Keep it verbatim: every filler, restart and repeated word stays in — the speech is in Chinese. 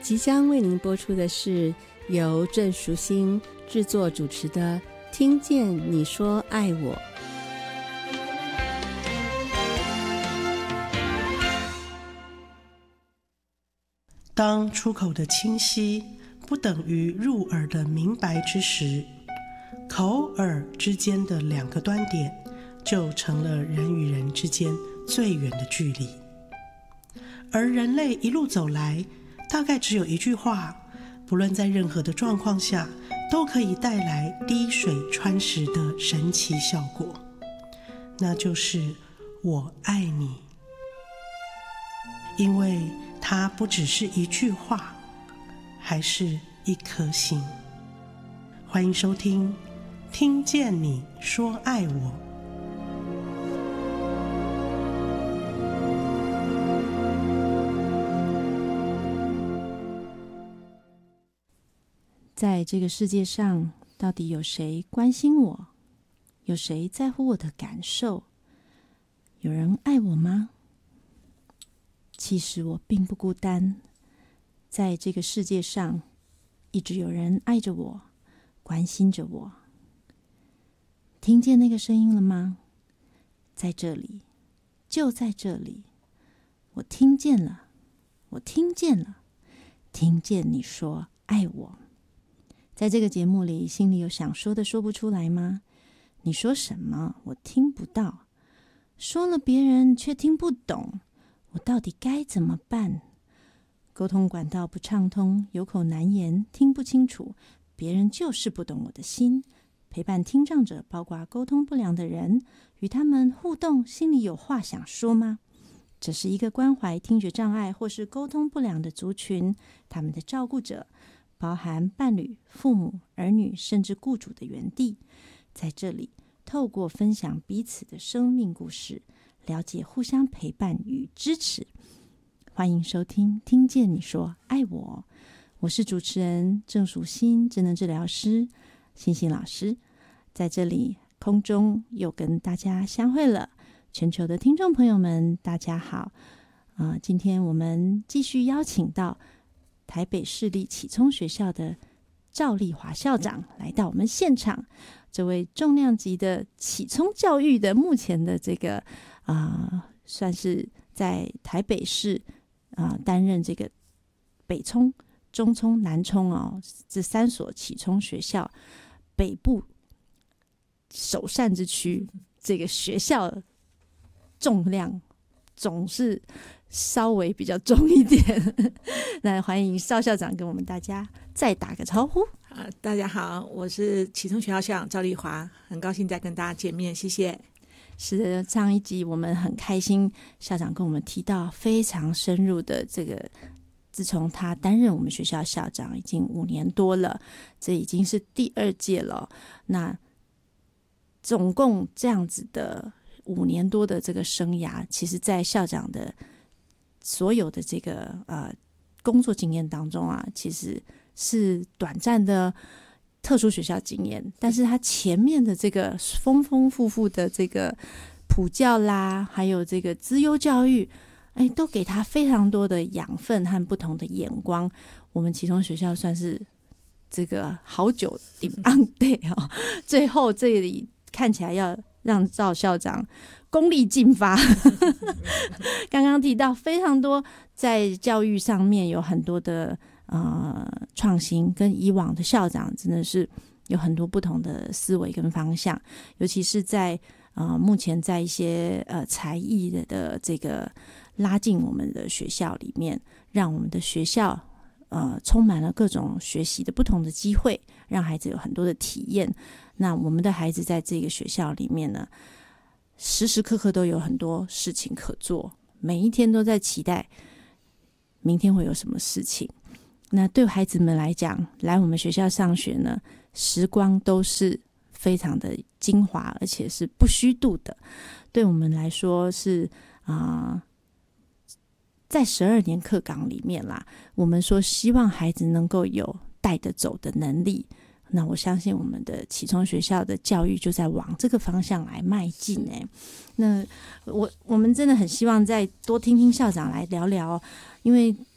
即将为您播出的是由郑淑馨制作主持的《听见你说爱我》。 当出口的清晰不等于入耳的明白之时，口耳之间的两个端点就成了人与人之间最远的距离。而人类一路走来，大概只有一句话，不论在任何的状况下，都可以带来滴水穿石的神奇效果，那就是我爱你。因为它不只是一句话，还是一颗心。欢迎收听听见你说爱我。 在这个世界上，到底有谁关心我？有谁在乎我的感受？有人爱我吗？其实我并不孤单，在这个世界上，一直有人爱着我，关心着我。听见那个声音了吗？在这里，就在这里，我听见了，我听见了，听见你说爱我。在这个节目里，心里有想说的说不出来吗？你说什么我听不到，说了别人却听不懂，我到底该怎么办？沟通管道不畅通，有口难言，听不清楚，别人就是不懂我的心。陪伴听障者，包括沟通不良的人，与他们互动，心里有话想说吗？这是一个关怀听觉障碍或是沟通不良的族群，他们的照顾者包含伴侣、父母、儿女，甚至雇主的园地。在这里，透过分享彼此的生命故事，了解互相陪伴与支持。欢迎收听听见你说爱我，我是主持人郑淑馨，职能治疗师，欣欣老师。在这里空中又跟大家相会了，全球的听众朋友们大家好、呃、今天我们继续邀请到台北市立启聪学校的赵丽华校长来到我们现场。这位重量级的启聪教育的目前的这个啊、呃，算是在台北市啊、呃、担任这个北聪、中聪、南聪哦这三所启聪学校北部首善之区，这个学校重量总是稍微比较重一点那欢迎邵校长跟我们大家再打个招呼。 呃、大家好，我是启聪学校校长赵丽华，很高兴再跟大家见面，谢谢。 是的，上一集我们很开心，校长跟我们提到非常深入的这个，自从他担任我们学校校长已经五年多了，这已经是第二届了。那总共这样子的五年多的这个生涯，其实在校长的所有的这个呃工作经验当中啊，其实是短暂的特殊学校经验，但是他前面的这个丰丰富富的这个普教啦，还有这个资优教育，哎，都给他非常多的养分和不同的眼光。我们启聪学校算是这个好久顶昂对哦，最后这里看起来要让赵校长功力尽发刚刚提到非常多在教育上面有很多的呃创新，跟以往的校长真的是有很多不同的思维跟方向，尤其是在呃目前在一些呃才艺 的, 的这个拉进我们的学校里面，让我们的学校呃充满了各种学习的不同的机会，让孩子有很多的体验。那我们的孩子在这个学校里面呢，时时刻刻都有很多事情可做，每一天都在期待明天会有什么事情。那对孩子们来讲，来我们学校上学呢，时光都是非常的精华，而且是不虚度的。对我们来说是啊、呃，在十二年课纲里面啦，我们说希望孩子能够有带得走的能力。那我相信我们的启聪学校的教育就在往这个方向来迈进欸。那我我们真的很希望再多听听校长来聊聊，因为